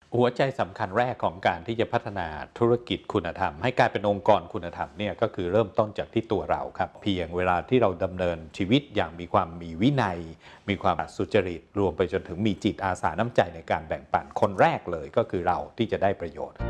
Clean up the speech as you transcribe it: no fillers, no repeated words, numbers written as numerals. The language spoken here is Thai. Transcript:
หัวใจสำคัญแรกของการที่จะพัฒนาธุรกิจคุณธรรมให้กลายเป็นองค์กรคุณธรรมเนี่ยก็คือเริ่มต้นจากที่ตัวเราครับเพียงเวลาที่เราดำเนินชีวิตอย่างมีวินัยมีความสุจริตรวมไปจนถึงมีจิตอาสาน้ำใจในการแบ่งปันคนแรกเลยก็คือเราที่จะได้ประโยชน์